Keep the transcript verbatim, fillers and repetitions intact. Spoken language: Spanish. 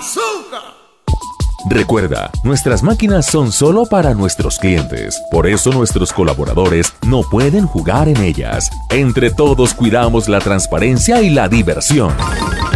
¡Azúcar! Recuerda, nuestras máquinas son solo para nuestros clientes. Por eso nuestros colaboradores no pueden jugar en ellas. Entre todos cuidamos la transparencia y la diversión.